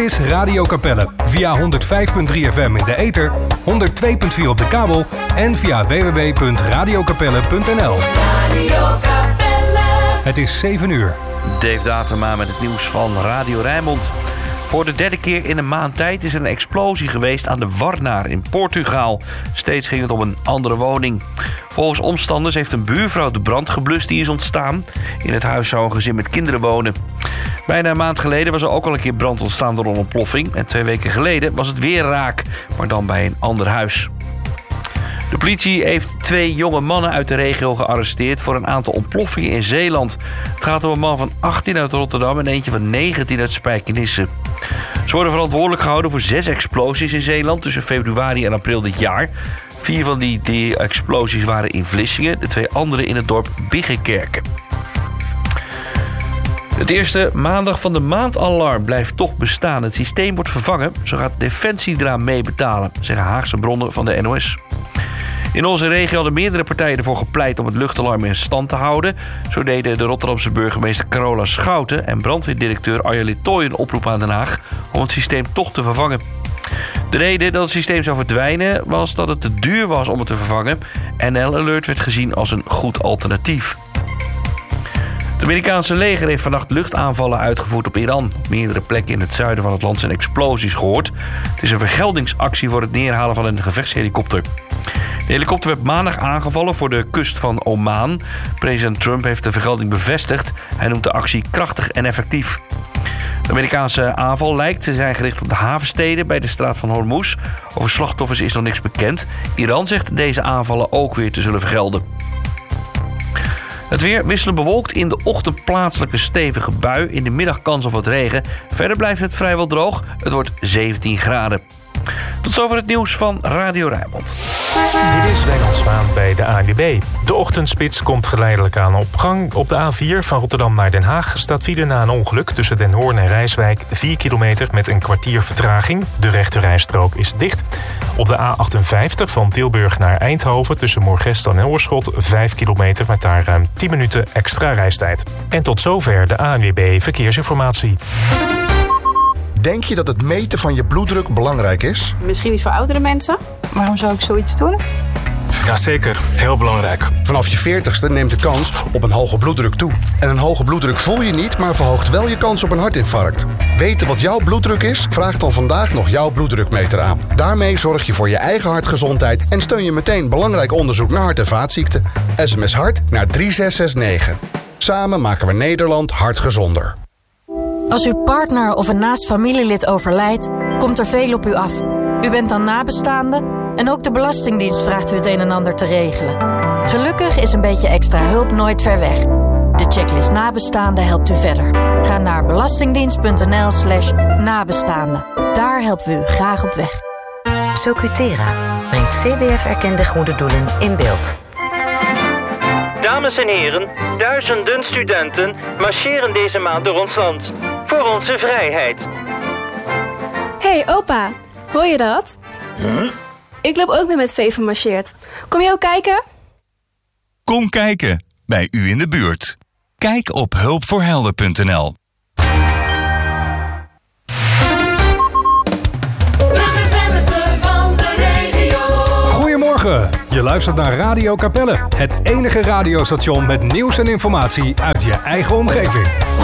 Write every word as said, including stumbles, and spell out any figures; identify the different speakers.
Speaker 1: is Radio Capelle. Via honderd vijf komma drie F M in de ether, honderd twee komma vier op de kabel en via w w w punt radio capelle punt n l. Radio Capelle. Het is zeven uur.
Speaker 2: Dave Datema met het nieuws van Radio Rijnmond. Voor de derde keer in een maand tijd is er een explosie geweest aan de Warnaar in Portugal. Steeds ging het om een andere woning. Volgens omstanders heeft een buurvrouw de brand geblust die is ontstaan. In het huis zou een gezin met kinderen wonen. Bijna een maand geleden was er ook al een keer brand ontstaan door een ontploffing. En twee weken geleden was het weer raak, maar dan bij een ander huis. De politie heeft twee jonge mannen uit de regio gearresteerd voor een aantal ontploffingen in Zeeland. Het gaat om een man van achttien uit Rotterdam en eentje van negentien uit Spijkenisse. Ze worden verantwoordelijk gehouden voor zes explosies in Zeeland tussen februari en april dit jaar. Vier van die, die explosies waren in Vlissingen, de twee andere in het dorp Biggenkerken. Het eerste maandag van de maand alarm blijft toch bestaan. Het systeem wordt vervangen, zo gaat Defensie eraan meebetalen, zeggen Haagse bronnen van de N O S. In onze regio hadden meerdere partijen ervoor gepleit om het luchtalarm in stand te houden. Zo deden de Rotterdamse burgemeester Carola Schouten en brandweerdirecteur Arja Littoy een oproep aan Den Haag om het systeem toch te vervangen. De reden dat het systeem zou verdwijnen was dat het te duur was om het te vervangen. N L Alert werd gezien als een goed alternatief. Het Amerikaanse leger heeft vannacht luchtaanvallen uitgevoerd op Iran. Op meerdere plekken in het zuiden van het land zijn explosies gehoord. Het is een vergeldingsactie voor het neerhalen van een gevechtshelikopter. De helikopter werd maandag aangevallen voor de kust van Oman. President Trump heeft de vergelding bevestigd. Hij noemt de actie krachtig en effectief. De Amerikaanse aanval lijkt te zijn gericht op de havensteden bij de straat van Hormuz. Over slachtoffers is nog niks bekend. Iran zegt deze aanvallen ook weer te zullen vergelden. Het weer wisselend bewolkt, in de ochtend plaatselijke stevige bui. In de middag kans op wat regen. Verder blijft het vrijwel droog. Het wordt zeventien graden. Tot zover het nieuws van Radio Rijnmond.
Speaker 3: Dit is Wijnand Zwaan bij de A N W B. De ochtendspits komt geleidelijk aan op gang. Op de A vier van Rotterdam naar Den Haag staat file na een ongeluk tussen Den Hoorn en Rijswijk. vier kilometer met een kwartier vertraging. De rechterrijstrook is dicht. Op de A achtenvijftig van Tilburg naar Eindhoven tussen Moergestel en Oorschot vijf kilometer met daar ruim tien minuten extra reistijd. En tot zover de A N W B Verkeersinformatie.
Speaker 4: Denk je dat het meten van je bloeddruk belangrijk is?
Speaker 5: Misschien niet voor oudere mensen. Waarom zou ik zoiets doen?
Speaker 6: Jazeker, heel belangrijk.
Speaker 4: Vanaf je veertigste neemt de kans op een hoge bloeddruk toe. En een hoge bloeddruk voel je niet, maar verhoogt wel je kans op een hartinfarct. Weten wat jouw bloeddruk is? Vraag dan vandaag nog jouw bloeddrukmeter aan. Daarmee zorg je voor je eigen hartgezondheid en steun je meteen belangrijk onderzoek naar hart- en vaatziekten. S M S hart naar drie zes zes negen. Samen maken we Nederland hartgezonder.
Speaker 7: Als uw partner of een naast familielid overlijdt, komt er veel op u af. U bent dan nabestaande en ook de Belastingdienst vraagt u het een en ander te regelen. Gelukkig is een beetje extra hulp nooit ver weg. De checklist nabestaande helpt u verder. Ga naar belastingdienst.nl slash nabestaande. Daar helpen we u graag op weg.
Speaker 8: Socutera brengt C B F-erkende goede doelen in beeld.
Speaker 9: Dames en heren, duizenden studenten marcheren deze maand door ons land. Voor onze vrijheid.
Speaker 10: Hey opa, hoor je dat?
Speaker 11: Huh?
Speaker 10: Ik loop ook mee met Veven marcheert. Kom je ook kijken?
Speaker 11: Kom kijken, bij u in de buurt. Kijk op hulpvoorhelden punt n l.
Speaker 1: Goedemorgen, je luistert naar Radio Capelle. Het enige radiostation met nieuws en informatie uit je eigen omgeving.